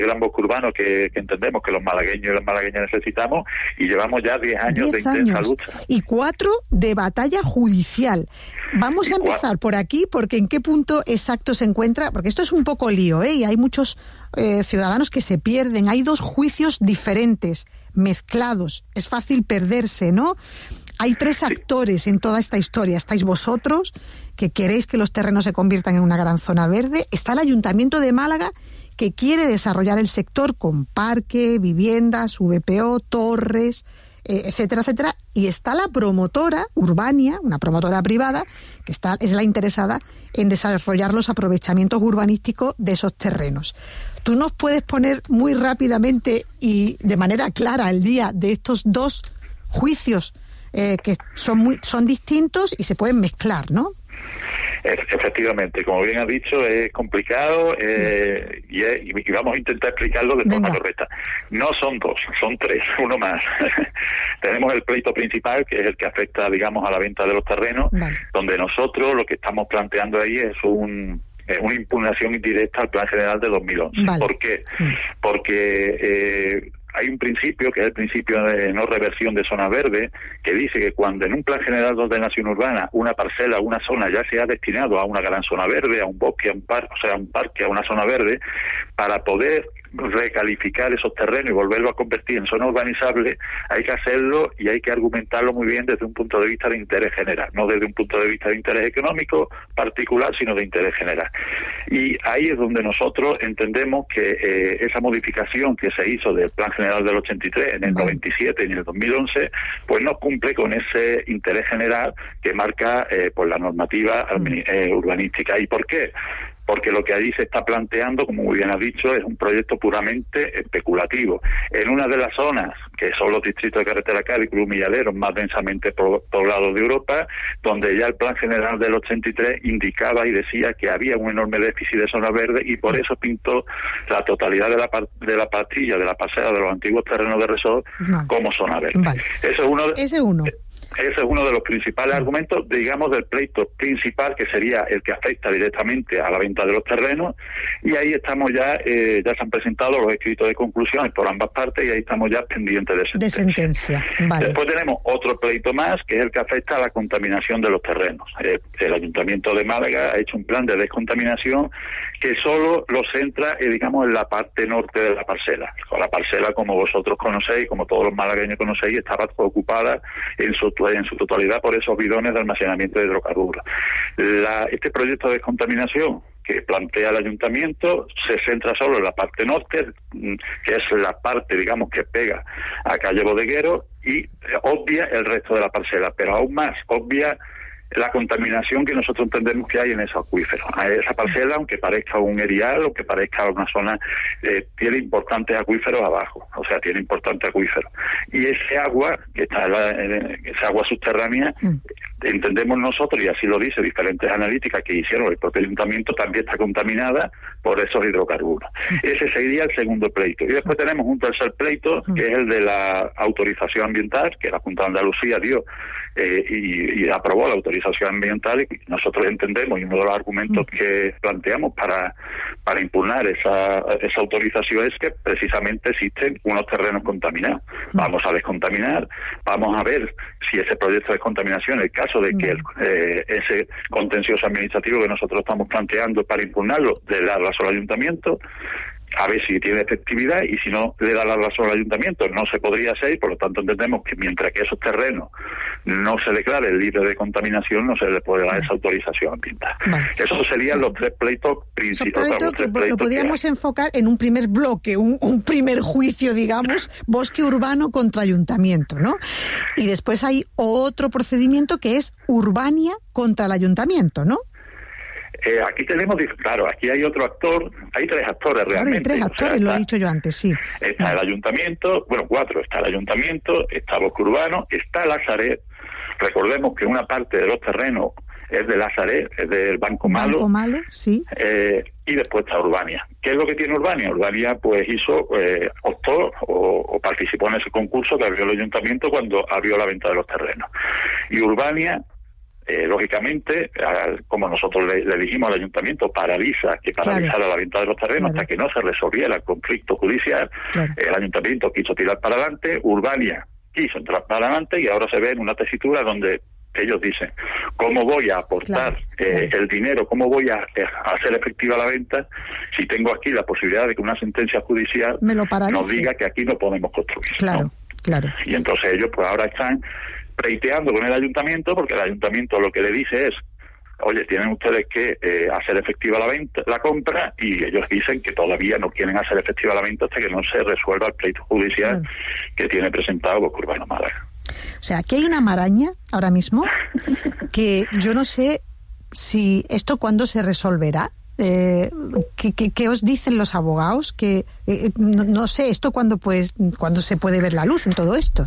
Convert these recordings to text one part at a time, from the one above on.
gran bosque urbano que entendemos que los malagueños y las malagueñas necesitamos, y llevamos ya 10 años de intensa lucha. Y 4 de batalla judicial. Vamos a empezar por aquí, porque ¿en qué punto exacto se encuentra? Porque esto es un poco lío, y hay muchos ciudadanos que se pierden. Hay 2 juicios diferentes, mezclados. Es fácil perderse, ¿no? Hay 3 actores en toda esta historia. Estáis vosotros, que queréis que los terrenos se conviertan en una gran zona verde. Está el Ayuntamiento de Málaga, que quiere desarrollar el sector con parque, viviendas, VPO, torres, etcétera, etcétera. Y está la promotora, Urbania, una promotora privada, que es la interesada en desarrollar los aprovechamientos urbanísticos de esos terrenos. ¿Tú nos puedes poner muy rápidamente y de manera clara el día de estos 2 juicios que son distintos y se pueden mezclar, ¿no? Efectivamente, como bien has dicho, es complicado, y vamos a intentar explicarlo de forma correcta. No son 2, son 3, uno más. Tenemos el pleito principal, que es el que afecta, digamos, a la venta de los terrenos, donde nosotros lo que estamos planteando ahí es una impugnación indirecta al Plan General de 2011. ¿Por qué? Porque hay un principio, que es el principio de no reversión de zona verde, que dice que cuando en un plan general de ordenación urbana una parcela, una zona ya se ha destinado a una gran zona verde, a un bosque, a un parque, a una zona verde, para poder recalificar esos terrenos y volverlo a convertir en zona urbanizable, hay que hacerlo y hay que argumentarlo muy bien desde un punto de vista de interés general, no desde un punto de vista de interés económico particular, sino de interés general. Y ahí es donde nosotros entendemos que esa modificación que se hizo del Plan General del 83 en el 97 y en el 2011, pues no cumple con ese interés general que marca pues la normativa urbanística. ¿Y por qué? Porque lo que allí se está planteando, como muy bien has dicho, es un proyecto puramente especulativo. En una de las zonas, que son los distritos de Carretera Cádiz, Cruz Milladeros, más densamente poblados de Europa, donde ya el Plan General del 83 indicaba y decía que había un enorme déficit de zona verde, y por eso pintó la totalidad de la pastilla, de la parcela de los antiguos terrenos de resort como zona verde. Ese es uno de los principales argumentos, digamos, del pleito principal, que sería el que afecta directamente a la venta de los terrenos, y ahí estamos ya se han presentado los escritos de conclusiones por ambas partes, y ahí estamos ya pendientes de sentencia. Después tenemos otro pleito más, que es el que afecta a la contaminación de los terrenos. El Ayuntamiento de Málaga ha hecho un plan de descontaminación que solo lo centra, digamos, en la parte norte de la parcela. La parcela, como vosotros conocéis, como todos los malagueños conocéis, estaba ocupada en su totalidad por esos bidones de almacenamiento de hidrocarburos. Este proyecto de descontaminación que plantea el Ayuntamiento se centra solo en la parte norte, que es la parte, digamos, que pega a calle Bodeguero, y obvia el resto de la parcela, pero aún más obvia la contaminación que nosotros entendemos que hay en ese acuífero. Esa parcela, aunque parezca un erial, aunque parezca una zona, tiene importantes acuíferos abajo, o sea, tiene importantes acuíferos. Y ese agua, que está esa agua subterránea, entendemos nosotros, y así lo dice diferentes analíticas que hicieron el propio Ayuntamiento, también está contaminada por esos hidrocarburos. Ese sería el segundo pleito. Y después tenemos un tercer pleito, que es el de la autorización ambiental, que la Junta de Andalucía dio y aprobó la autorización ambiental, y nosotros entendemos, y uno de los argumentos que planteamos para impugnar esa autorización es que precisamente existen unos terrenos contaminados. Vamos a descontaminar, vamos a ver si ese proyecto de descontaminación, en el caso de que ese contencioso administrativo que nosotros estamos planteando para impugnarlo, le da razón al Ayuntamiento, a ver si tiene efectividad, y si no le da la razón al Ayuntamiento no se podría hacer. Por lo tanto entendemos que mientras que esos terrenos no se declaren libres de contaminación, no se le puede dar esa autorización ambiental. Esos serían los 3 pleitos principales. Lo podríamos enfocar en un primer bloque, un primer juicio, digamos, bosque urbano contra Ayuntamiento, ¿no? Y después hay otro procedimiento que es Urbania contra el Ayuntamiento, ¿no? Aquí tenemos, claro, aquí hay otro actor, hay 3 actores realmente. Claro, hay 3 actores, lo he dicho yo antes, sí. Está el Ayuntamiento, 4, está el Ayuntamiento, está Bosque Urbano, está Lazaret. Recordemos que una parte de los terrenos es de Lazaret, es del Banco Malo. Banco Malo, sí. Y después está Urbania. ¿Qué es lo que tiene Urbania? Urbania pues optó o participó en ese concurso que abrió el Ayuntamiento cuando abrió la venta de los terrenos. Y Urbania lógicamente, como nosotros le dijimos al ayuntamiento, que paralizara la venta de los terrenos hasta que no se resolviera el conflicto judicial. El ayuntamiento quiso tirar para adelante, Urbania quiso entrar para adelante, y ahora se ve en una tesitura donde ellos dicen: ¿cómo voy a aportar el dinero? ¿Cómo voy a hacer efectiva la venta si tengo aquí la posibilidad de que una sentencia judicial nos diga que aquí no podemos construir? Y entonces ellos pues ahora están pleiteando con el ayuntamiento, porque el ayuntamiento lo que le dice es: oye, tienen ustedes que hacer efectiva la compra, y ellos dicen que todavía no quieren hacer efectiva la venta hasta que no se resuelva el pleito judicial que tiene presentado Bosque Urbano Málaga. O sea, aquí hay una maraña ahora mismo que yo no sé si esto cuándo se resolverá. ¿Qué os dicen los abogados? Que no sé, esto cuándo se puede ver la luz en todo esto.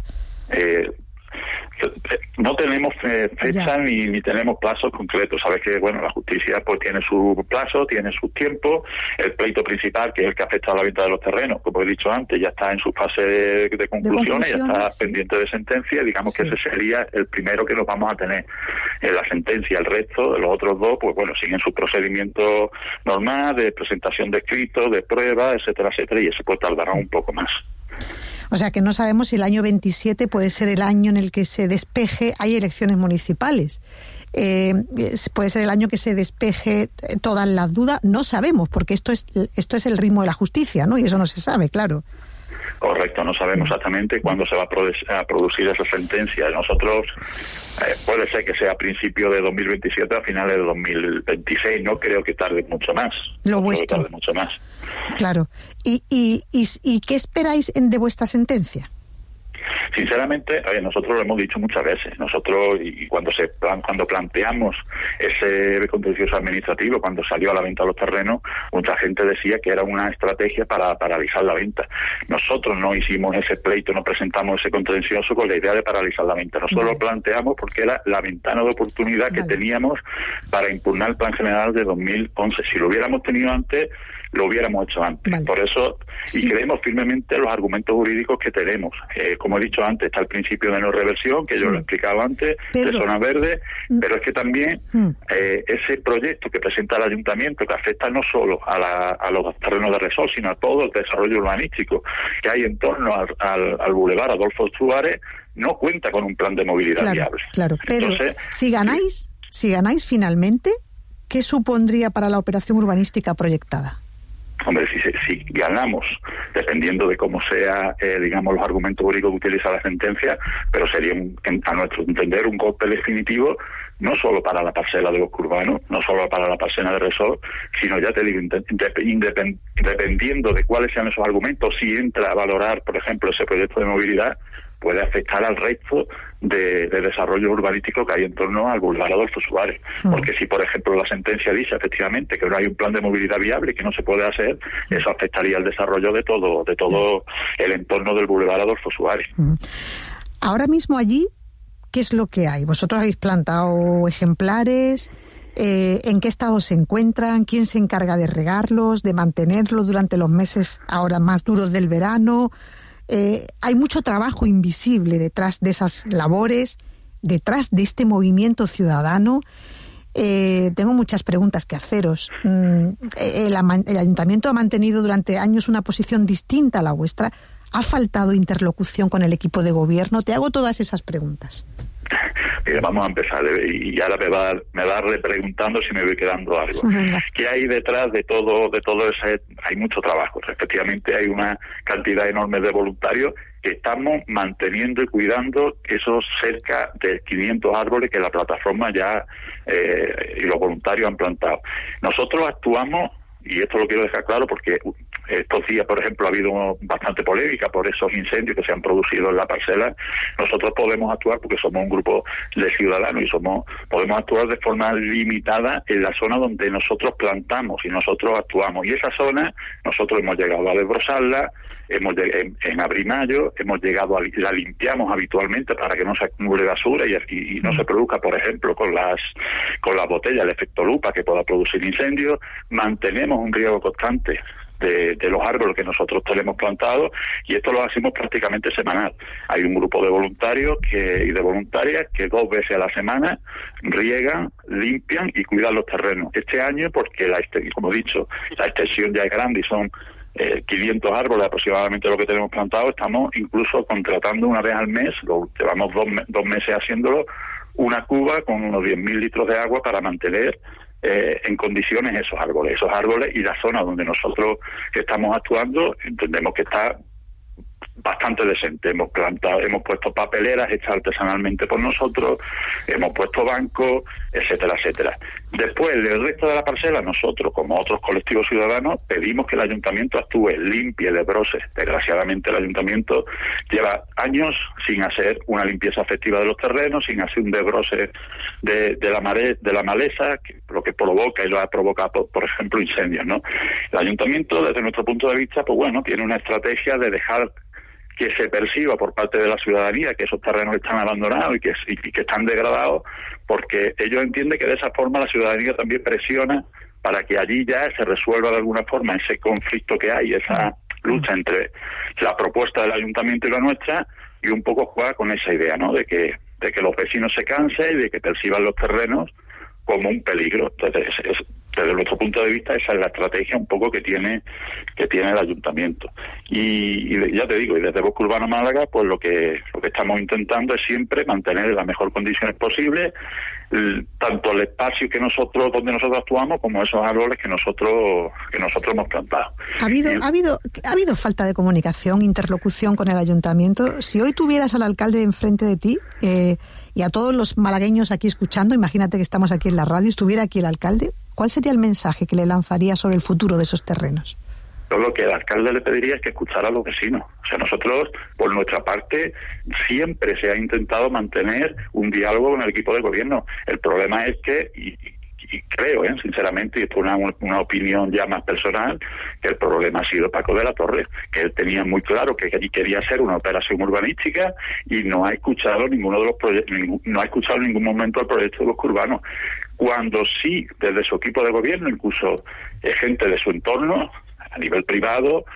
No tenemos fecha ni tenemos plazos concretos. Sabes que la justicia pues tiene su plazo, tiene su tiempo. El pleito principal, que es el que afecta a la venta de los terrenos, como he dicho antes, ya está en su fase de conclusiones, ya está pendiente de sentencia. Digamos que ese sería el primero que nos vamos a tener en la sentencia. El resto de los otros dos, pues siguen su procedimiento normal de presentación de escritos, de pruebas, etcétera, y eso pues tardará un poco más. O sea que no sabemos si el año 27 puede ser el año en el que se despeje. Hay elecciones municipales. Puede ser el año que se despeje todas las dudas. No sabemos, porque esto es el ritmo de la justicia, ¿no? Y eso no se sabe, claro. Correcto, no sabemos exactamente cuándo se va a producir esa sentencia. Nosotros puede ser que sea a principios de 2027, a finales de 2026. No creo que tarde mucho más. Lo vuestro. Claro. ¿Y qué esperáis de vuestra sentencia? Sinceramente, nosotros lo hemos dicho muchas veces. Nosotros, y cuando planteamos ese contencioso administrativo, cuando salió a la venta los terrenos, mucha gente decía que era una estrategia para paralizar la venta. Nosotros no hicimos ese pleito, no presentamos ese contencioso con la idea de paralizar la venta. Nosotros lo planteamos porque era la ventana de oportunidad que teníamos para impugnar el Plan General de 2011. Si lo hubiéramos tenido antes, lo hubiéramos hecho antes. Por eso, y creemos firmemente en los argumentos jurídicos que tenemos. Como he dicho antes, está el principio de no reversión, que yo lo he explicado antes, de zona verde, pero es que también ese proyecto que presenta el ayuntamiento, que afecta no solo a los terrenos de Resol, sino a todo el desarrollo urbanístico que hay en torno al Boulevard Adolfo Suárez, no cuenta con un plan de movilidad viable. Claro, pero entonces, si ganáis finalmente, ¿qué supondría para la operación urbanística proyectada? Hombre, si ganamos, dependiendo de cómo sea, los argumentos jurídicos que utiliza la sentencia, pero sería, a nuestro entender, un golpe definitivo, no solo para la parcela de Bosque Urbano, no solo para la parcela de Resol, sino, ya te digo, dependiendo de cuáles sean esos argumentos, si entra a valorar, por ejemplo, ese proyecto de movilidad, puede afectar al resto de desarrollo urbanístico que hay en torno al Boulevard Adolfo Suárez. Porque si, por ejemplo, la sentencia dice efectivamente que no hay un plan de movilidad viable y que no se puede hacer, eso afectaría al desarrollo de todo el entorno del Boulevard Adolfo Suárez. Ahora mismo allí, ¿qué es lo que hay? ¿Vosotros habéis plantado ejemplares? ¿En qué estado se encuentran? ¿Quién se encarga de regarlos, de mantenerlos durante los meses ahora más duros del verano? Hay mucho trabajo invisible detrás de esas labores, detrás de este movimiento ciudadano. Tengo muchas preguntas que haceros. El ayuntamiento ha mantenido durante años una posición distinta a la vuestra. ¿Ha faltado interlocución con el equipo de gobierno? Te hago todas esas preguntas. Vamos a empezar, y ahora me va repreguntando si me voy quedando algo. ¿Qué hay detrás de todo ese? Hay mucho trabajo. Efectivamente, hay una cantidad enorme de voluntarios que estamos manteniendo y cuidando esos cerca de 500 árboles que la plataforma ya y los voluntarios han plantado. Nosotros actuamos, y esto lo quiero dejar claro porque estos días, por ejemplo, ha habido bastante polémica por esos incendios que se han producido en la parcela. Nosotros podemos actuar porque somos un grupo de ciudadanos y podemos actuar de forma limitada en la zona donde nosotros plantamos y nosotros actuamos. Y esa zona, nosotros hemos llegado a desbrozarla, en abril-mayo, la limpiamos habitualmente para que no se acumule basura y no se produzca, por ejemplo, con las botellas el efecto lupa que pueda producir incendios. Mantenemos un riego constante de los árboles que nosotros tenemos plantados, y esto lo hacemos prácticamente semanal. Hay un grupo de voluntarios y de voluntarias que 2 veces a la semana riegan, limpian y cuidan los terrenos. Este año, porque como he dicho, la extensión ya es grande y son 500 árboles aproximadamente lo que tenemos plantado, estamos incluso contratando una vez al mes, llevamos 2 meses haciéndolo, una cuba con unos 10.000 litros de agua para mantener en condiciones esos árboles y la zona donde nosotros estamos actuando entendemos que está bastante decente. Hemos puesto papeleras hechas artesanalmente por nosotros, hemos puesto bancos, etcétera, etcétera. Después, del resto de la parcela, nosotros, como otros colectivos ciudadanos, pedimos que el ayuntamiento actúe, limpie de broces. Desgraciadamente, el ayuntamiento lleva años sin hacer una limpieza efectiva de los terrenos, sin hacer un desbroce de la maleza, lo que provoca y lo ha provocado, por ejemplo, incendios, ¿no? El ayuntamiento, desde nuestro punto de vista, pues bueno, tiene una estrategia de dejar que se perciba por parte de la ciudadanía que esos terrenos están abandonados y que están degradados, porque ellos entienden que de esa forma la ciudadanía también presiona para que allí ya se resuelva de alguna forma ese conflicto que hay, esa lucha entre la propuesta del ayuntamiento y la nuestra, y un poco juega con esa idea, ¿no?, de que los vecinos se cansen y de que perciban los terrenos como un peligro. Entonces, desde nuestro punto de vista, esa es la estrategia un poco que tiene el ayuntamiento. Y ya te digo, y desde Bosque Urbano Málaga, pues lo que estamos intentando es siempre mantener en las mejores condiciones posibles tanto el espacio donde nosotros actuamos, como esos árboles que nosotros hemos plantado. ¿Ha habido falta de comunicación, interlocución con el ayuntamiento? Si hoy tuvieras al alcalde enfrente de ti y a todos los malagueños aquí escuchando, imagínate que estamos aquí en la radio, estuviera aquí el alcalde, ¿cuál sería el mensaje que le lanzaría sobre el futuro de esos terrenos? Yo lo que el alcalde le pediría es que escuchara a los vecinos. O sea, nosotros, por nuestra parte, siempre se ha intentado mantener un diálogo con el equipo de gobierno. El problema es que, y creo, sinceramente, y esto es una opinión ya más personal, que el problema ha sido Paco de la Torre, que él tenía muy claro que allí quería hacer una operación urbanística y no ha escuchado ninguno de los proyectos, no ha escuchado en ningún momento el proyecto de Bosque Urbano. Cuando sí, desde su equipo de gobierno, incluso gente de su entorno, a nivel privado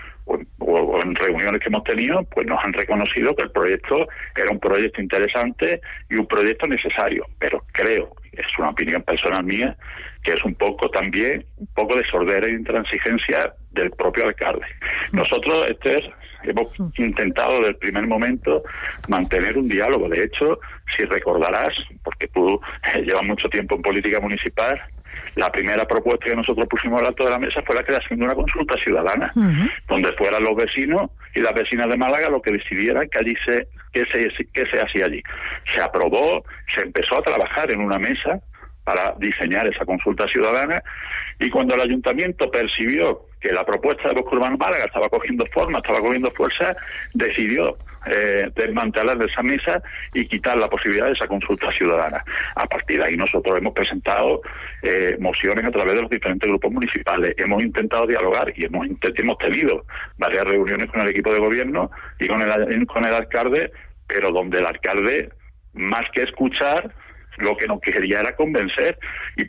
o en reuniones que hemos tenido, pues nos han reconocido que el proyecto era un proyecto interesante y un proyecto necesario. Pero creo, es una opinión personal mía, que es un poco de sordera y intransigencia del propio alcalde. Nosotros, hemos intentado desde el primer momento mantener un diálogo. De hecho, si recordarás, porque tú llevas mucho tiempo en política municipal, la primera propuesta que nosotros pusimos al alto de la mesa fue la creación de una consulta ciudadana, donde fueran los vecinos y las vecinas de Málaga lo que decidieran qué se hacía allí. Se aprobó, se empezó a trabajar en una mesa para diseñar esa consulta ciudadana, y cuando el ayuntamiento percibió que la propuesta de Bosque Urbano Málaga estaba cogiendo forma, estaba cogiendo fuerza, decidió desmantelar de esa mesa y quitar la posibilidad de esa consulta ciudadana. A partir de ahí nosotros hemos presentado mociones a través de los diferentes grupos municipales, hemos intentado dialogar y hemos tenido varias reuniones con el equipo de gobierno y con el alcalde, pero donde el alcalde, más que escuchar, lo que nos quería era convencer,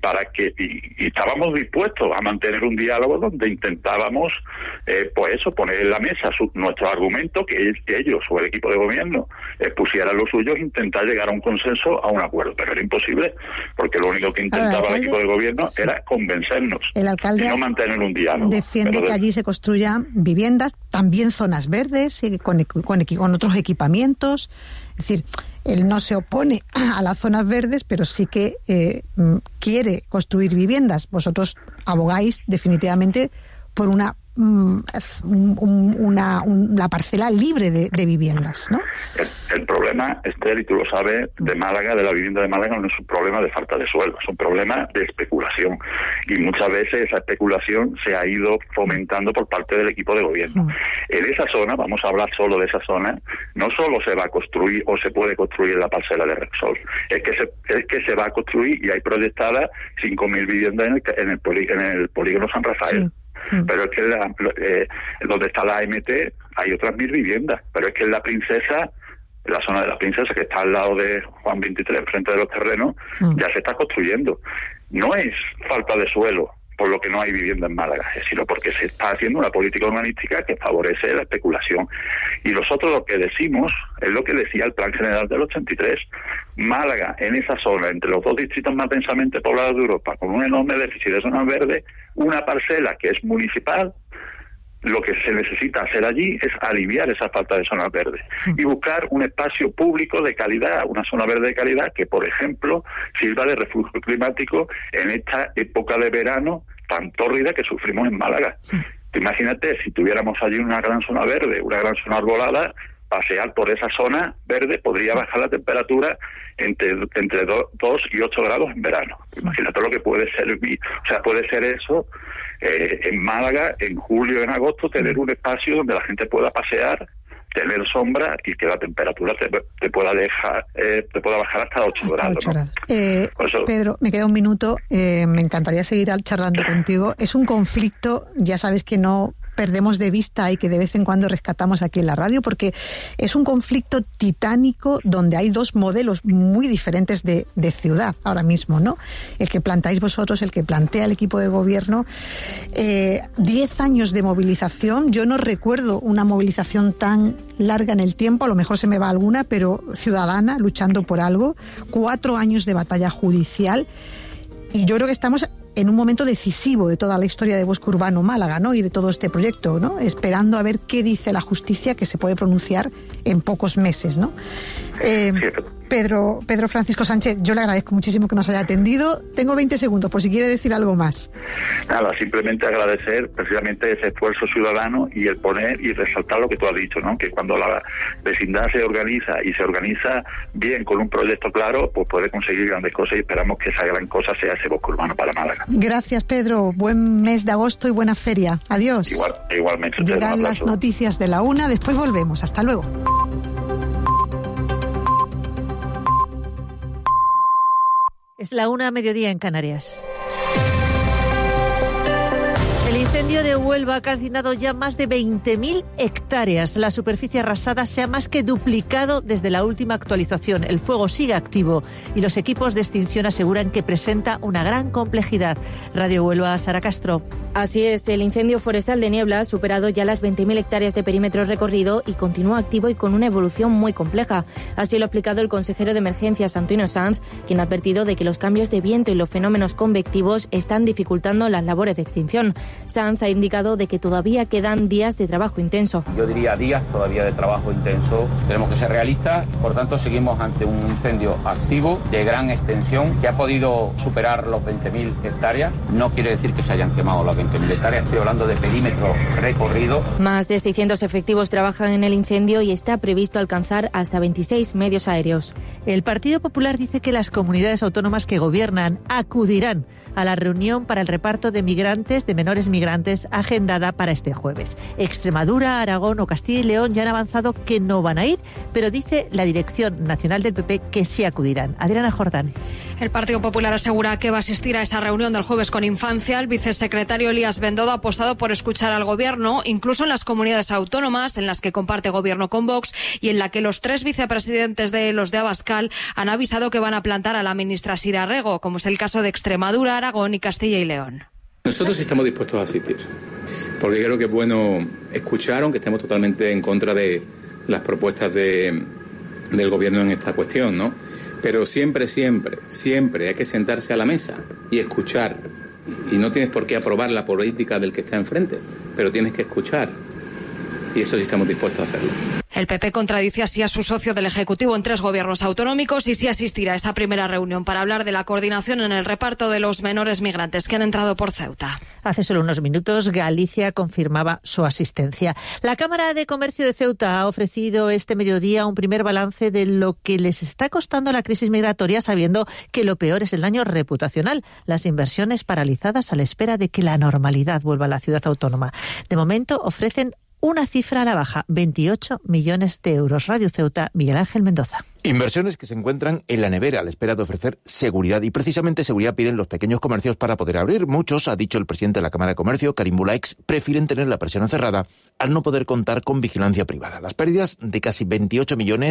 y estábamos dispuestos a mantener un diálogo donde intentábamos poner en la mesa nuestro argumento, que ellos o el equipo de gobierno pusieran los suyos, intentar llegar a un consenso, a un acuerdo, pero era imposible, porque lo único que intentaba el equipo de gobierno era convencernos, el alcalde y no mantener un diálogo. Defiende que allí se construyan viviendas, también zonas verdes, con otros equipamientos. Es decir, él no se opone a las zonas verdes, pero sí que quiere construir viviendas. Vosotros abogáis definitivamente por una parcela libre de viviendas, ¿no? El problema, Esther, y tú lo sabes, de Málaga, de la vivienda de Málaga, no es un problema de falta de suelo, es un problema de especulación. Y muchas veces esa especulación se ha ido fomentando por parte del equipo de gobierno. En esa zona, vamos a hablar solo de esa zona, no solo se va a construir o se puede construir en la parcela de Repsol, es que se va a construir y hay proyectadas 5.000 viviendas en el polígono San Rafael. Sí. Pero es que donde está la AMT hay otras 1.000 viviendas, pero es que en La Princesa, en la zona de La Princesa, que está al lado de Juan 23, frente de los terrenos, ya se está construyendo. No es falta de suelo, por lo que no hay vivienda en Málaga, sino porque se está haciendo una política urbanística que favorece la especulación. Y nosotros lo que decimos es lo que decía el Plan General del 83. Málaga, en esa zona, entre los dos distritos más densamente poblados de Europa, con un enorme déficit de zonas verdes, una parcela que es municipal, lo que se necesita hacer allí es aliviar esa falta de zonas verdes y buscar un espacio público de calidad, una zona verde de calidad que, por ejemplo, sirva de refugio climático en esta época de verano tan tórrida que sufrimos en Málaga. Imagínate, si tuviéramos allí una gran zona verde, una gran zona arbolada, pasear por esa zona verde podría bajar la temperatura entre 2 y 8 grados en verano. Imagínate lo que puede ser, o sea, puede ser eso en Málaga, en julio, en agosto, tener un espacio donde la gente pueda pasear, tener sombra y que la temperatura te pueda bajar hasta 8 grados. ¿no? Pedro, me queda un minuto, me encantaría seguir charlando contigo. Es un conflicto, ya sabes que no perdemos de vista y que de vez en cuando rescatamos aquí en la radio, porque es un conflicto titánico donde hay dos modelos muy diferentes de ciudad ahora mismo, ¿no? El que planteáis vosotros, el que plantea el equipo de gobierno. 10 años de movilización, yo no recuerdo una movilización tan larga en el tiempo, a lo mejor se me va alguna, pero ciudadana, luchando por algo. 4 años de batalla judicial, y yo creo que estamos en un momento decisivo de toda la historia de Bosque Urbano Málaga, ¿no? Y de todo este proyecto, ¿no? Esperando a ver qué dice la justicia, que se puede pronunciar en pocos meses, ¿no? Pedro Francisco Sánchez, yo le agradezco muchísimo que nos haya atendido. Tengo 20 segundos por si quiere decir algo más. Nada, simplemente agradecer precisamente ese esfuerzo ciudadano y el poner y resaltar lo que tú has dicho, ¿no? Que cuando la vecindad se organiza y se organiza bien con un proyecto claro, pues puede conseguir grandes cosas, y esperamos que esa gran cosa sea ese Bosque Urbano para Málaga. Gracias, Pedro. Buen mes de agosto y buena feria. Adiós. Igualmente. Llegan las noticias de la 1, después volvemos. Hasta luego. Es la 1 a mediodía en Canarias. El incendio de Huelva ha calcinado ya más de 20.000 hectáreas. La superficie arrasada se ha más que duplicado desde la última actualización. El fuego sigue activo y los equipos de extinción aseguran que presenta una gran complejidad. Radio Huelva, Sara Castro. Así es, el incendio forestal de Niebla ha superado ya las 20.000 hectáreas de perímetro recorrido y continúa activo y con una evolución muy compleja. Así lo ha explicado el consejero de Emergencias, Antonio Sanz, quien ha advertido de que los cambios de viento y los fenómenos convectivos están dificultando las labores de extinción. Sanz ha indicado de que todavía quedan días de trabajo intenso. Yo diría días todavía de trabajo intenso. Tenemos que ser realistas, por tanto seguimos ante un incendio activo de gran extensión que ha podido superar los 20.000 hectáreas. No quiere decir que se hayan quemado las 20.000 hectáreas, estoy hablando de perímetro recorrido. Más de 600 efectivos trabajan en el incendio y está previsto alcanzar hasta 26 medios aéreos. El Partido Popular dice que las comunidades autónomas que gobiernan acudirán a la reunión para el reparto de migrantes, de menores migrantes, agendada para este jueves. Extremadura, Aragón o Castilla y León ya han avanzado que no van a ir, pero dice la Dirección Nacional del PP que sí acudirán. Adriana Jordán. El Partido Popular asegura que va a asistir a esa reunión del jueves con Infancia. El vicesecretario Elías Bendodo ha apostado por escuchar al Gobierno, incluso en las comunidades autónomas en las que comparte Gobierno con Vox y en la que los 3 vicepresidentes de los de Abascal han avisado que van a plantar a la ministra Sira Rego, como es el caso de Extremadura, Aragón y Castilla y León. Nosotros estamos dispuestos a asistir, porque creo que es bueno escuchar, aunque estemos totalmente en contra de las propuestas del Gobierno en esta cuestión, ¿no? Pero siempre hay que sentarse a la mesa y escuchar. Y no tienes por qué aprobar la política del que está enfrente, pero tienes que escuchar. Y eso sí estamos dispuestos a hacerlo. El PP contradice así a su socio del Ejecutivo en 3 gobiernos autonómicos y sí asistirá a esa primera reunión para hablar de la coordinación en el reparto de los menores migrantes que han entrado por Ceuta. Hace solo unos minutos Galicia confirmaba su asistencia. La Cámara de Comercio de Ceuta ha ofrecido este mediodía un primer balance de lo que les está costando la crisis migratoria, sabiendo que lo peor es el daño reputacional, las inversiones paralizadas a la espera de que la normalidad vuelva a la ciudad autónoma. De momento ofrecen una cifra a la baja, 28 millones de euros. Radio Ceuta, Miguel Ángel Mendoza. Inversiones que se encuentran en la nevera a la espera de ofrecer seguridad. Y precisamente seguridad piden los pequeños comercios para poder abrir. Muchos, ha dicho el presidente de la Cámara de Comercio, Karim Bulaix, prefieren tener la persiana cerrada al no poder contar con vigilancia privada. Las pérdidas de casi 28 millones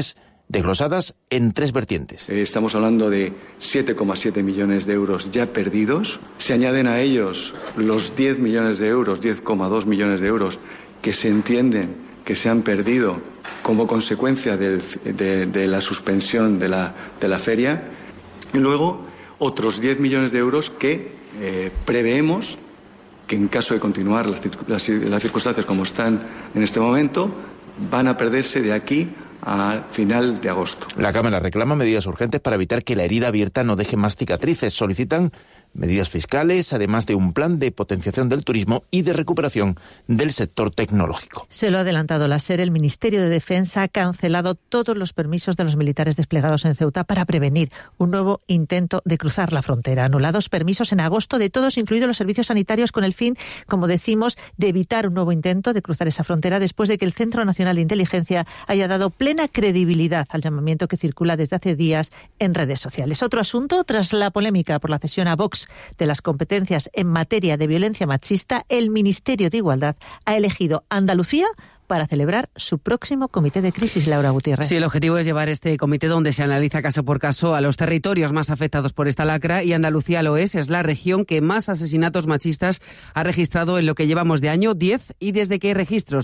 desglosadas en 3 vertientes. Estamos hablando de 7,7 millones de euros ya perdidos. Se añaden a ellos los 10 millones de euros, 10,2 millones de euros que se entienden que se han perdido como consecuencia de la suspensión de la feria. Y luego otros 10 millones de euros que preveemos que en caso de continuar las circunstancias como están en este momento, van a perderse de aquí a final de agosto. La Cámara reclama medidas urgentes para evitar que la herida abierta no deje más cicatrices. Solicitan medidas fiscales, además de un plan de potenciación del turismo y de recuperación del sector tecnológico. Se lo ha adelantado la SER. El Ministerio de Defensa ha cancelado todos los permisos de los militares desplegados en Ceuta para prevenir un nuevo intento de cruzar la frontera. Anulados permisos en agosto de todos, incluidos los servicios sanitarios, con el fin, como decimos, de evitar un nuevo intento de cruzar esa frontera después de que el Centro Nacional de Inteligencia haya dado plena credibilidad al llamamiento que circula desde hace días en redes sociales. Otro asunto, tras la polémica por la cesión a Vox de las competencias en materia de violencia machista, el Ministerio de Igualdad ha elegido Andalucía para celebrar su próximo comité de crisis, Laura Gutiérrez. Sí, el objetivo es llevar este comité donde se analiza caso por caso a los territorios más afectados por esta lacra, y Andalucía lo es la región que más asesinatos machistas ha registrado en lo que llevamos de año, 10, y desde que hay registros,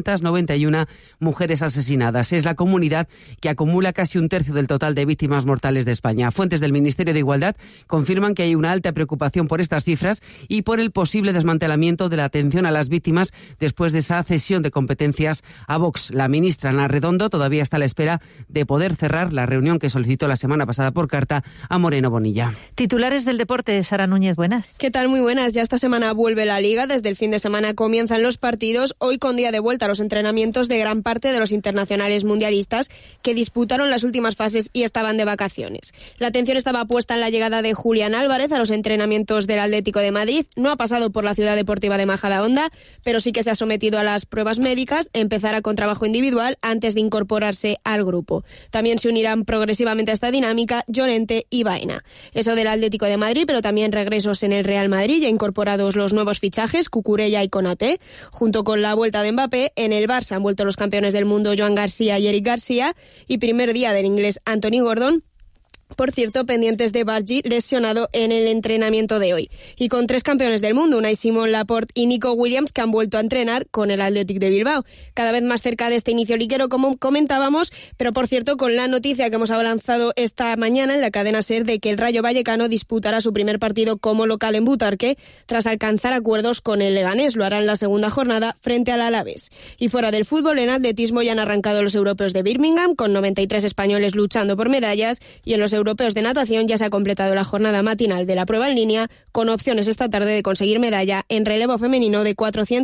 291 mujeres asesinadas. Es la comunidad que acumula casi un tercio del total de víctimas mortales de España. Fuentes del Ministerio de Igualdad confirman que hay una alta preocupación por estas cifras y por el posible desmantelamiento de la atención a las víctimas después de esa cesión de competencias a Vox. La ministra Ana Redondo todavía está a la espera de poder cerrar la reunión que solicitó la semana pasada por carta a Moreno Bonilla. Titulares del deporte, Sara Núñez, buenas. ¿Qué tal? Muy buenas. Ya esta semana vuelve la Liga. Desde el fin de semana comienzan los partidos. Hoy con día de vuelta a los entrenamientos de gran parte de los internacionales mundialistas que disputaron las últimas fases y estaban de vacaciones. La atención estaba puesta en la llegada de Julián Álvarez a los entrenamientos del Atlético de Madrid. No ha pasado por la Ciudad Deportiva de Majadahonda, pero sí que se ha sometido a las pruebas médicas. Empezará con trabajo individual antes de incorporarse al grupo. También se unirán progresivamente a esta dinámica Llorente y Baena. Eso del Atlético de Madrid, pero también regresos en el Real Madrid, ya incorporados los nuevos fichajes, Cucurella y Konaté. Junto con la vuelta de Mbappé, en el Barça han vuelto los campeones del mundo Joan García y Eric García, y primer día del inglés Anthony Gordon. Por cierto, pendientes de Bargi, lesionado en el entrenamiento de hoy. Y con 3 campeones del mundo, Unai Simón, Laporte y Nico Williams, que han vuelto a entrenar con el Athletic de Bilbao. Cada vez más cerca de este inicio liguero, como comentábamos, pero por cierto, con la noticia que hemos avanzado esta mañana en la cadena SER de que el Rayo Vallecano disputará su primer partido como local en Butarque, tras alcanzar acuerdos con el Leganés. Lo hará en la segunda jornada frente al Alavés. Y fuera del fútbol, en atletismo ya han arrancado los europeos de Birmingham, con 93 españoles luchando por medallas, y en los europeos de natación ya se ha completado la jornada matinal de la prueba en línea, con opciones esta tarde de conseguir medalla en relevo femenino de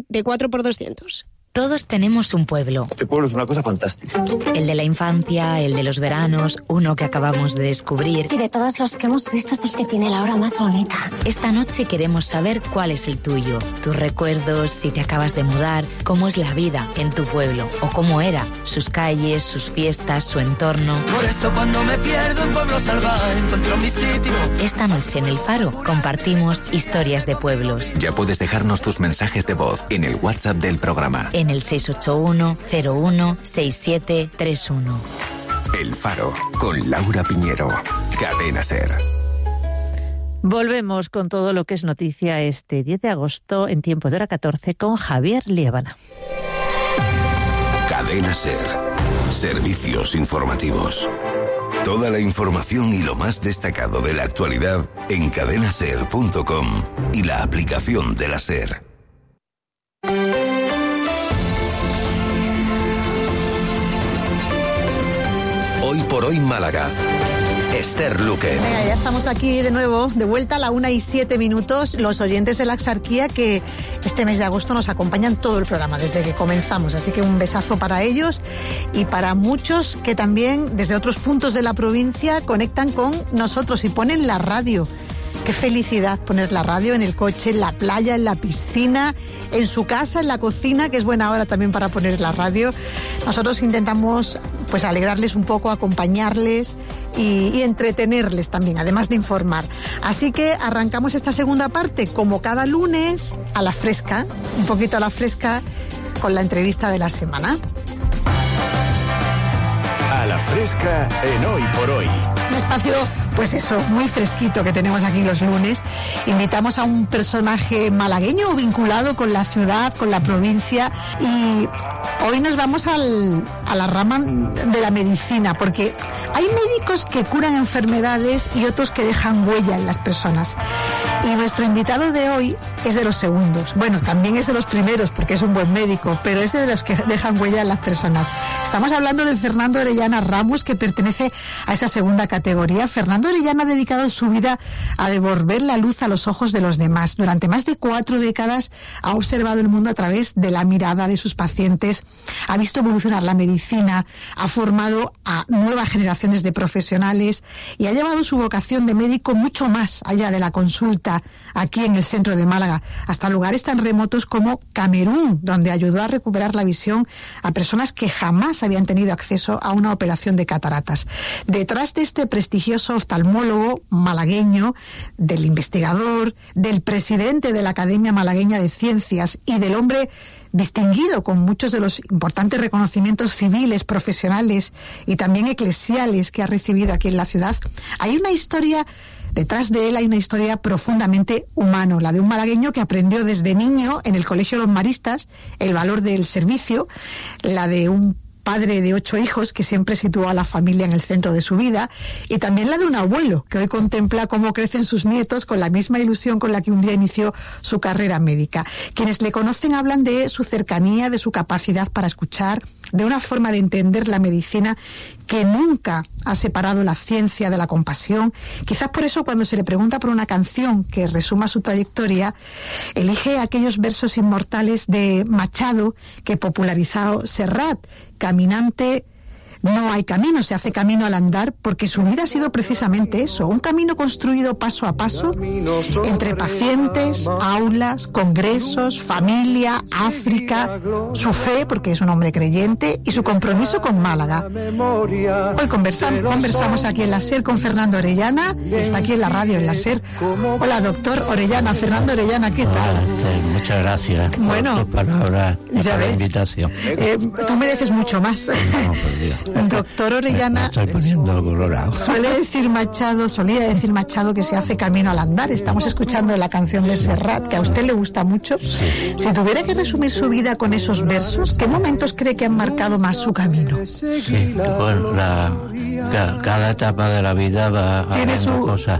4x200. Todos tenemos un pueblo. Este pueblo es una cosa fantástica. El de la infancia, el de los veranos, uno que acabamos de descubrir. Y de todos los que hemos visto es el que tiene la hora más bonita. Esta noche queremos saber cuál es el tuyo. Tus recuerdos, si te acabas de mudar, cómo es la vida en tu pueblo o cómo era, sus calles, sus fiestas, su entorno. Por eso cuando me pierdo en Pueblo Salvaje encuentro mi sitio. Esta noche en El Faro compartimos historias de pueblos. Ya puedes dejarnos tus mensajes de voz en el WhatsApp del programa. En el 681-01-6731. El Faro, con Laura Piñero. Cadena SER. Volvemos con todo lo que es noticia este 10 de agosto en tiempo de hora 14 con Javier Liébana. Cadena SER. Servicios informativos. Toda la información y lo más destacado de la actualidad en cadenaser.com y la aplicación de la SER. Hoy por hoy Málaga. Esther Luque. Venga, ya estamos aquí de nuevo, de vuelta a la 1:07. Los oyentes de la Exarquía que este mes de agosto nos acompañan todo el programa desde que comenzamos. Así que un besazo para ellos y para muchos que también desde otros puntos de la provincia conectan con nosotros y ponen la radio. Qué felicidad poner la radio en el coche, en la playa, en la piscina, en su casa, en la cocina, que es buena hora también para poner la radio. Nosotros intentamos pues alegrarles un poco, acompañarles y entretenerles también, además de informar. Así que arrancamos esta segunda parte, como cada lunes, a la fresca, un poquito a la fresca, con la entrevista de la semana. A la La Fresca en Hoy por Hoy. Un espacio, pues eso, muy fresquito que tenemos aquí los lunes. Invitamos a un personaje malagueño vinculado con la ciudad, con la provincia, y hoy nos vamos a la rama de la medicina, porque hay médicos que curan enfermedades y otros que dejan huella en las personas. Y nuestro invitado de hoy es de los segundos. Bueno, también es de los primeros porque es un buen médico, pero es de los que dejan huella en las personas. Estamos hablando de Fernando Orellana Ramos, que pertenece a esa segunda categoría. Fernando Orellana ha dedicado su vida a devolver la luz a los ojos de los demás. Durante más de 4 décadas ha observado el mundo a través de la mirada de sus pacientes, ha visto evolucionar la medicina, ha formado a nuevas generaciones de profesionales y ha llevado su vocación de médico mucho más allá de la consulta aquí en el centro de Málaga, hasta lugares tan remotos como Camerún, donde ayudó a recuperar la visión a personas que jamás habían tenido acceso a una operación de cataratas. Detrás de este prestigioso oftalmólogo malagueño, del investigador, del presidente de la Academia Malagueña de Ciencias y del hombre distinguido con muchos de los importantes reconocimientos civiles, profesionales y también eclesiales que ha recibido aquí en la ciudad, hay una historia. Detrás de él hay una historia profundamente humana, la de un malagueño que aprendió desde niño en el Colegio Los Maristas el valor del servicio, la de un padre de 8 hijos que siempre situó a la familia en el centro de su vida, y también la de un abuelo que hoy contempla cómo crecen sus nietos con la misma ilusión con la que un día inició su carrera médica. Quienes le conocen hablan de su cercanía, de su capacidad para escuchar, de una forma de entender la medicina que nunca ha separado la ciencia de la compasión. Quizás por eso, cuando se le pregunta por una canción que resuma su trayectoria, elige aquellos versos inmortales de Machado que popularizó Serrat: caminante no hay camino, se hace camino al andar, porque su vida ha sido precisamente eso, un camino construido paso a paso entre pacientes, aulas, congresos, familia, África, su fe, porque es un hombre creyente, y su compromiso con Málaga. Hoy conversamos aquí en la SER con Fernando Orellana, que está aquí en la radio en la SER. Hola, doctor Orellana, Fernando Orellana, ¿qué tal? Muchas gracias por tus palabras y por la invitación. Tú mereces mucho más. No, por Dios. Doctor Orellana, me estoy poniendo colorado. solía decir Machado que se hace camino al andar. Estamos escuchando la canción de Serrat, que a usted le gusta mucho. Sí. Si tuviera que resumir su vida con esos versos, ¿qué momentos cree que han marcado más su camino? Sí, bueno, cada etapa de la vida va haciendo cosas.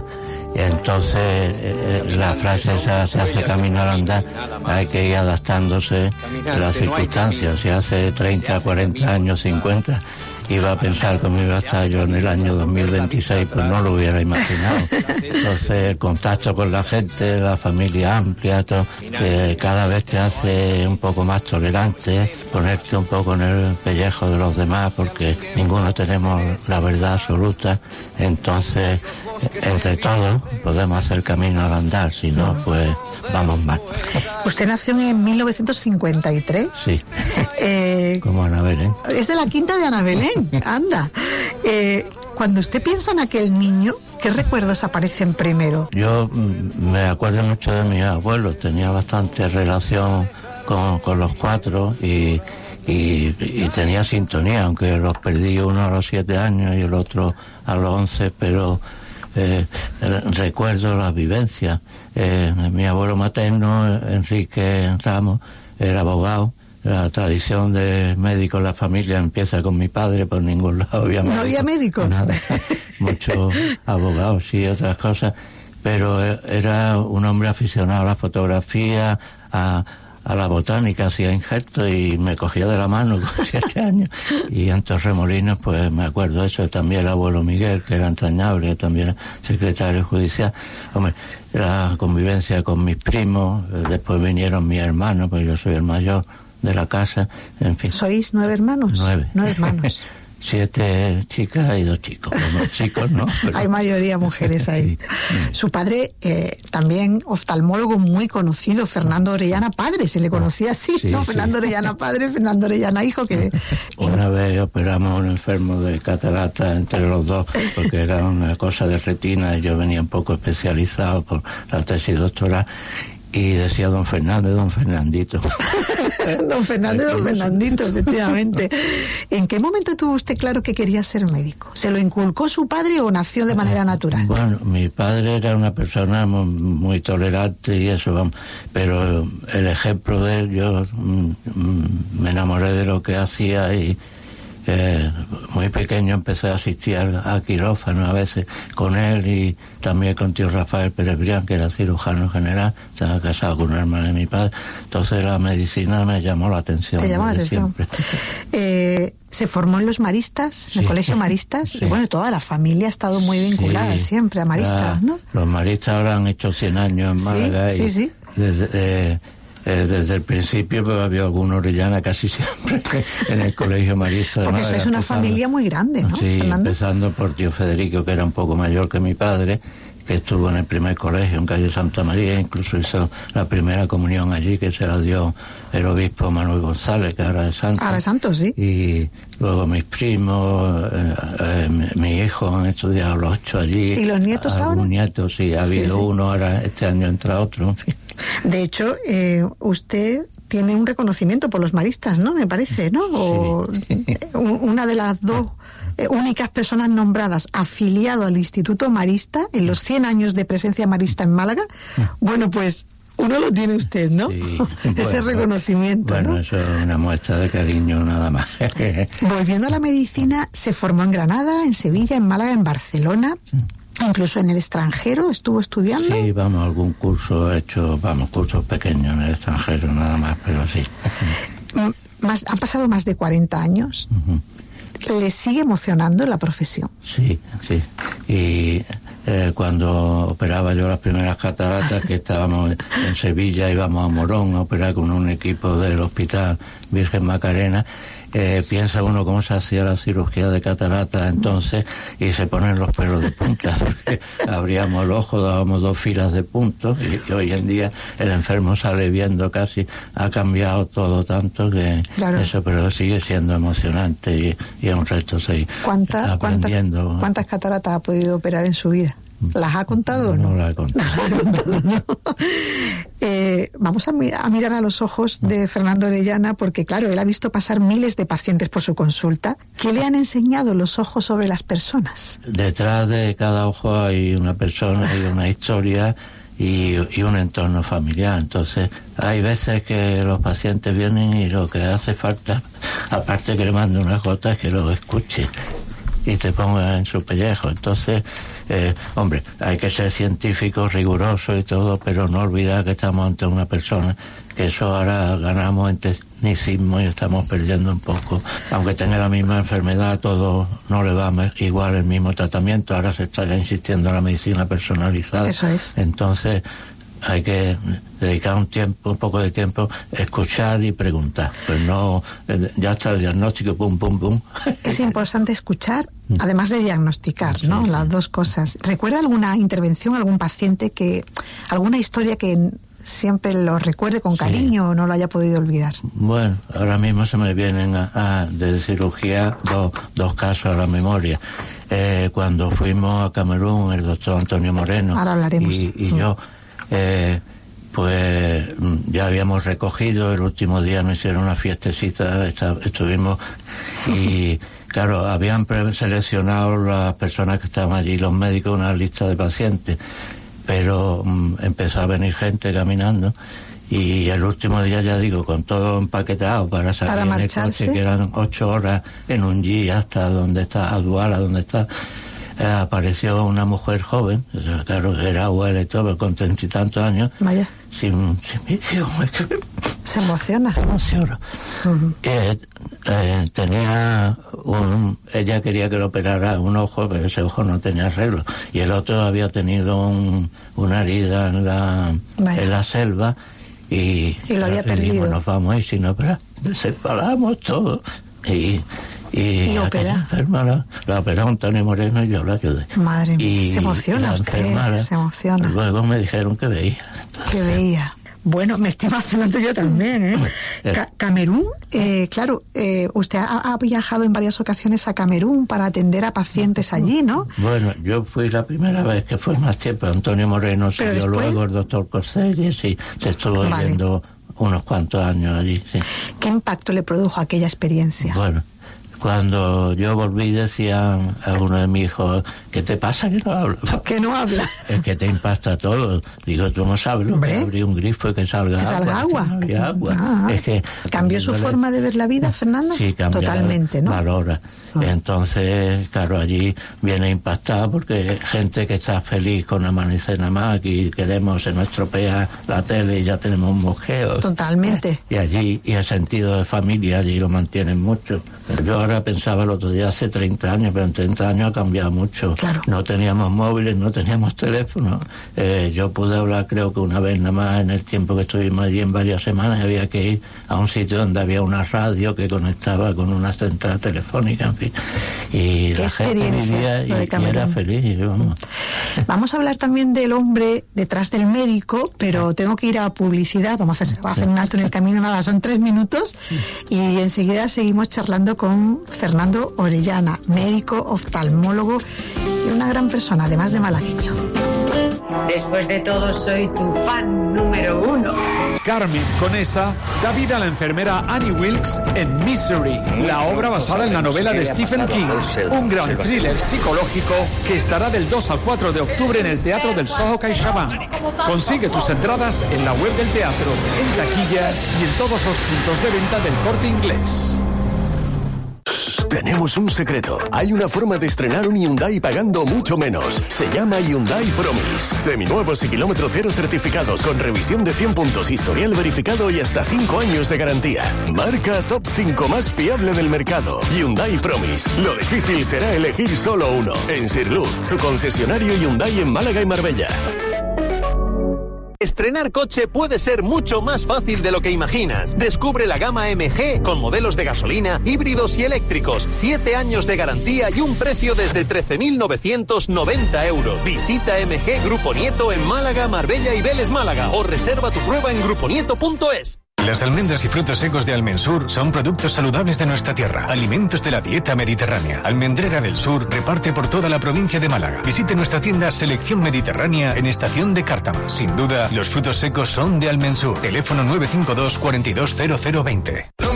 Entonces la frase esa, se hace camino al andar, hay que ir adaptándose a las circunstancias. Si hace 30, 40 años, 50 iba a pensar cómo iba a estar yo en el año 2026, pues no lo hubiera imaginado. Entonces el contacto con la gente, la familia amplia, todo, que cada vez te hace un poco más tolerante, ponerte un poco en el pellejo de los demás, porque ninguno tenemos la verdad absoluta. Entonces, entre todos podemos hacer camino al andar, si no, pues vamos mal. Usted nació en 1953. Sí, como Ana Belén. Es de la quinta de Ana Belén, anda. Cuando usted piensa en aquel niño, ¿qué recuerdos aparecen primero? Yo me acuerdo mucho de mis abuelos, tenía bastante relación con los 4 y tenía sintonía, aunque los perdí, uno a los 7 años y el otro a los 11, pero recuerdo las vivencias. Mi abuelo materno, Enrique Ramos, era abogado. La tradición de médico en la familia empieza con mi padre, por ningún lado había médicos. ¿No había médicos? Nada, muchos abogados y otras cosas, pero era un hombre aficionado a la fotografía, a la botánica, hacía injertos y me cogía de la mano con 7 años. Y en Torremolinos, pues me acuerdo eso. También el abuelo Miguel, que era entrañable, también era secretario judicial. Hombre, la convivencia con mis primos, después vinieron mis hermanos, pues yo soy el mayor de la casa, en fin. ¿Sois 9 hermanos? 9. 9 hermanos. 7 chicas y 2 chicos. Bueno, chicos no. Pero... Hay mayoría mujeres ahí. Sí. Su padre, también oftalmólogo muy conocido, Fernando Orellana padre, se le conocía así, sí, ¿no? Sí. Fernando Orellana padre, Fernando Orellana hijo. Que una vez operamos a un enfermo de catarata entre los dos, porque era una cosa de retina y yo venía un poco especializado por la tesis doctoral. Y decía don Fernando y don Fernandito. Don Fernando y don Fernandito, efectivamente. ¿En qué momento tuvo usted claro que quería ser médico? ¿Se lo inculcó su padre o nació de manera natural? Bueno, mi padre era una persona muy tolerante y eso, vamos, pero el ejemplo de él, yo me enamoré de lo que hacía y muy pequeño empecé a asistir a quirófano a veces con él y también con tío Rafael Pérez Brián, que era cirujano general, estaba casado con una hermana de mi padre. Entonces la medicina me llamó la atención. ¿Te llamó la atención? Se formó en los Maristas, en el Colegio Maristas, y bueno, toda la familia ha estado muy vinculada siempre a Maristas, ¿no? Los Maristas ahora han hecho 100 años en Málaga y desde el principio pues, había alguna orellana casi siempre en el Colegio Marista de Porque Málaga. Eso es una familia muy grande, ¿no? Sí, Fernando. empezando por tío Federico, que era un poco mayor que mi padre, que estuvo en el primer colegio en calle Santa María, incluso hizo la primera comunión allí, que se la dio el obispo Manuel González, que ahora es santo. Ahora es santo, sí. Y luego mis primos, mi hijo han estudiado los 8 allí. ¿Y los nietos ahora? Algunos nietos, sí, ha habido uno, ahora este año entra otro, en fin. De hecho, usted tiene un reconocimiento por los maristas, ¿no? Me parece, ¿no? O una de las dos únicas personas nombradas afiliado al Instituto Marista en los 100 años de presencia marista en Málaga. Bueno, pues uno lo tiene usted, ¿no? Sí, ese reconocimiento, bueno, ¿no? Eso es una muestra de cariño nada más. Volviendo a la medicina, se formó en Granada, en Sevilla, en Málaga, en Barcelona. Incluso en el extranjero estuvo estudiando. Sí, vamos, algún curso he hecho, cursos pequeños en el extranjero nada más, pero sí. Han pasado más de 40 años. ¿Le sigue emocionando la profesión? Sí. Y cuando operaba yo las primeras cataratas, que estábamos en Sevilla, íbamos a Morón a operar con un equipo del Hospital Virgen Macarena, piensa uno cómo se hacía la cirugía de catarata entonces y se ponen los pelos de punta, porque abríamos el ojo, dábamos 2 filas de puntos y hoy en día el enfermo sale viendo casi, ha cambiado todo tanto que eso, pero sigue siendo emocionante y es un reto seguir aprendiendo. ¿Cuántas cataratas ha podido operar en su vida? ¿Las ha contado o no? No las he contado. Vamos a mirar a los ojos de Fernando Orellana, porque claro, él ha visto pasar miles de pacientes por su consulta. ¿Qué le han enseñado los ojos sobre las personas? Detrás de cada ojo hay una persona y una historia y un entorno familiar. Entonces hay veces que los pacientes vienen y lo que hace falta, aparte que le mande una gota, es que lo escuche y te ponga en su pellejo. Entonces hombre, hay que ser científico, riguroso y todo, pero no olvidar que estamos ante una persona, que eso ahora ganamos en tecnicismo y estamos perdiendo un poco. Aunque tenga la misma enfermedad, todo no le va igual el mismo tratamiento. Ahora se está ya insistiendo en la medicina personalizada. Eso es. Entonces hay que dedicar un poco de tiempo a escuchar y preguntar. Pues no, ya está el diagnóstico, pum. Es importante escuchar, además de diagnosticar, ¿no? Sí. Las dos cosas. ¿Recuerda alguna intervención, algún paciente alguna historia que siempre lo recuerde con cariño o no lo haya podido olvidar? Bueno, ahora mismo se me vienen de cirugía dos casos a la memoria. Cuando fuimos a Camerún, el doctor Antonio Moreno ahora hablaremos. y yo, pues ya habíamos recogido, el último día nos hicieron una fiestecita, estuvimos y claro, habían seleccionado las personas que estaban allí, los médicos, una lista de pacientes, pero empezó a venir gente caminando y el último día, ya digo, con todo empaquetado para salir en el coche, que eran 8 horas en un Jeep hasta donde está, a Duala, donde está. Apareció una mujer joven, claro que era abuela y todo, con 30 y tantos años. Vaya. Sin se emociona. Tenía ella quería que le operara un ojo, pero ese ojo no tenía arreglo. Y el otro había tenido una herida en la selva y lo había perdido. Nos vamos a ir sin operar. Separamos todo y aquella enferma la operó Antonio Moreno y yo la ayudé. Madre mía, se emociona usted, se emociona. Luego me dijeron que veía. Entonces, que veía. Bueno, me estoy emocionando yo también, Camerún, claro, usted ha viajado en varias ocasiones a Camerún para atender a pacientes allí, ¿no? Bueno, yo fui la primera vez, que fue más tiempo. Antonio Moreno siguió luego, el doctor Corselles, y se estuvo viendo unos cuantos años allí, sí. ¿Qué impacto le produjo aquella experiencia? Bueno, cuando yo volví decían algunos de mis hijos, ¿qué te pasa que no hablas? Que no habla. Es que te impacta todo. Digo, tú no sabes lo que abrir un grifo y que salga agua. Salga agua. Es que no había agua. Es que, ¿cambió su forma de ver la vida, Fernando? Sí, cambió. Totalmente, ¿no? Valora. Entonces, claro, allí viene impactada porque gente que está feliz con Amanecer nada más, y queremos, se nos estropea la tele y ya tenemos un mosqueo. Totalmente. Y allí, y el sentido de familia allí lo mantienen mucho. Yo ahora pensaba el otro día, hace 30 años, pero en 30 años ha cambiado mucho. Claro. No teníamos móviles, no teníamos teléfono. Yo pude hablar, creo que una vez nada más en el tiempo que estuvimos allí, en varias semanas, había que ir a un sitio donde había una radio que conectaba con una central telefónica, en fin. Y la gente vivía y era feliz. Vamos a hablar también del hombre detrás del médico, pero tengo que ir a publicidad. Vamos a hacer un alto en el camino, nada, son 3 minutos, y enseguida seguimos charlando con Fernando Orellana, médico, oftalmólogo y una gran persona, además de malagueño. Después de todo, soy tu fan número 1. Carmen Conesa da vida a la enfermera Annie Wilkes en Misery, la obra basada en la novela de Stephen King, un gran thriller psicológico que estará del 2 al 4 de octubre en el Teatro del Soho CaixaBank. Consigue tus entradas en la web del teatro, en taquilla y en todos los puntos de venta del Corte Inglés. Tenemos un secreto. Hay una forma de estrenar un Hyundai pagando mucho menos. Se llama Hyundai Promise. Seminuevos y kilómetro cero certificados con revisión de 100 puntos, historial verificado y hasta 5 años de garantía. Marca top 5 más fiable del mercado. Hyundai Promise. Lo difícil será elegir solo uno. En Sirluz, tu concesionario Hyundai en Málaga y Marbella. Estrenar coche puede ser mucho más fácil de lo que imaginas. Descubre la gama MG con modelos de gasolina, híbridos y eléctricos, 7 años de garantía y un precio desde 13.990 euros. Visita MG Grupo Nieto en Málaga, Marbella y Vélez Málaga o reserva tu prueba en gruponieto.es. Las almendras y frutos secos de Almensur son productos saludables de nuestra tierra, alimentos de la dieta mediterránea. Almendrera del Sur reparte por toda la provincia de Málaga. Visite nuestra tienda Selección Mediterránea en Estación de Cártama. Sin duda, los frutos secos son de Almensur. Teléfono 952 420020.